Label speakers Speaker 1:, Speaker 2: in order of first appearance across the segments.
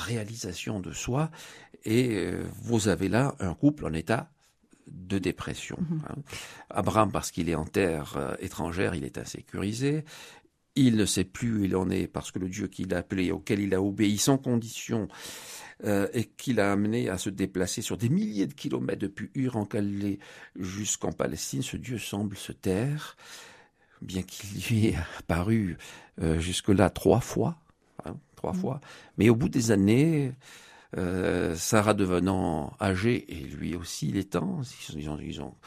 Speaker 1: réalisation de soi, et vous avez là un couple en état de dépression. Abraham, parce qu'il est en terre étrangère, il est insécurisé. Il ne sait plus où il en est parce que le Dieu qu'il a appelé, auquel il a obéi sans condition, et qu'il a amené à se déplacer sur des milliers de kilomètres depuis Ur en Galilée jusqu'en Palestine, ce Dieu semble se taire, bien qu'il lui ait apparu jusque-là 3 fois. Mais au bout des années, Sarah devenant âgée, et lui aussi il est temps, ils ont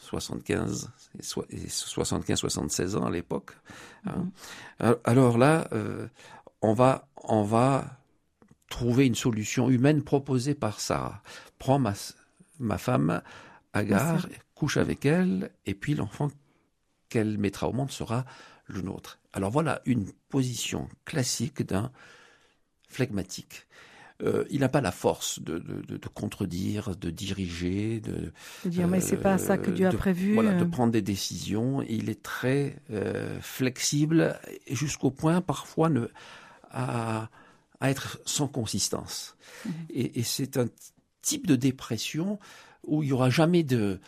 Speaker 1: 75-76 ans à l'époque. Alors là, on va trouver une solution humaine proposée par Sarah. Prends ma femme Agar, couche avec elle, et puis l'enfant qu'elle mettra au monde sera le nôtre. Alors voilà une position classique d'un phlegmatique. Il n'a pas la force de contredire, de diriger, de
Speaker 2: dire mais c'est pas ça que Dieu a prévu.
Speaker 1: Voilà, de prendre des décisions. Il est très flexible, jusqu'au point parfois à être sans consistance. Et c'est un type de dépression où il n'y aura jamais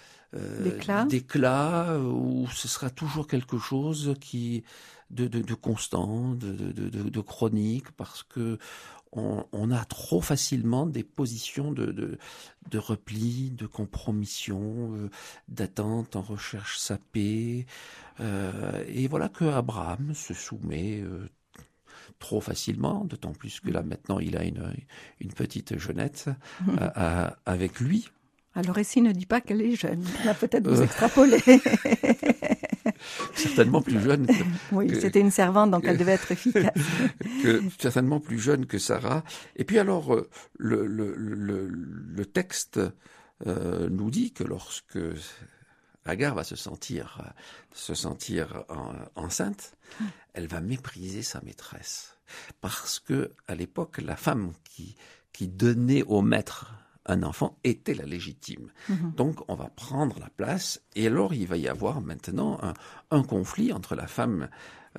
Speaker 1: d'éclat, où ce sera toujours quelque chose de constant, de chronique, parce que on a trop facilement des positions de repli, de compromission, d'attente, en recherche sa paix. Et voilà que Abraham se soumet trop facilement, d'autant plus que là maintenant il a une petite jeunette avec lui.
Speaker 2: Alors, le récit ne dit pas qu'elle est jeune. Là, peut-être vous extrapolez.
Speaker 1: Certainement plus jeune.
Speaker 2: Oui, c'était une servante, donc elle devait être efficace.
Speaker 1: Certainement plus jeune que Sarah. Et puis alors, le texte nous dit que lorsque Agar va se sentir enceinte, elle va mépriser sa maîtresse. Parce que à l'époque, la femme qui donnait au maître un enfant était la légitime. Donc, on va prendre la place, et alors il va y avoir maintenant un conflit entre la femme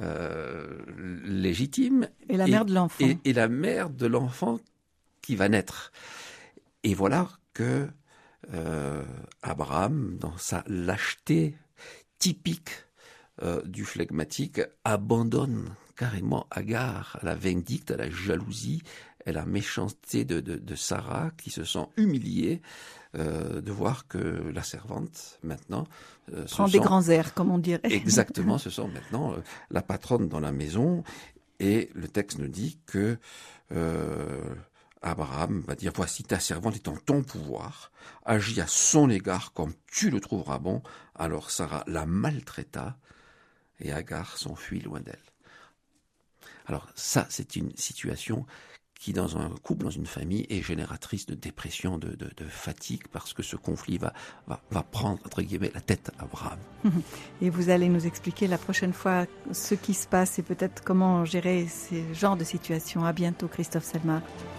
Speaker 1: légitime
Speaker 2: et la mère de l'enfant.
Speaker 1: Et la mère de l'enfant qui va naître. Et voilà que Abraham, dans sa lâcheté typique du phlegmatique, abandonne carrément Agar à la vindicte, à la jalousie, à la méchanceté de Sarah, qui se sent humiliée de voir que la servante, maintenant...
Speaker 2: prend des grands airs, comme on dirait.
Speaker 1: Exactement, ce sont maintenant la patronne dans la maison. Et le texte nous dit que Abraham va dire, voici ta servante est en ton pouvoir, agis à son égard comme tu le trouveras bon. Alors Sarah la maltraita et Agar s'enfuit loin d'elle. Alors ça, c'est une situation qui, dans un couple, dans une famille, est génératrice de dépression, de fatigue, parce que ce conflit va prendre, entre guillemets, la tête à Abraham.
Speaker 2: Et vous allez nous expliquer la prochaine fois ce qui se passe et peut-être comment gérer ces genres de situations. À bientôt, Christophe Selmar.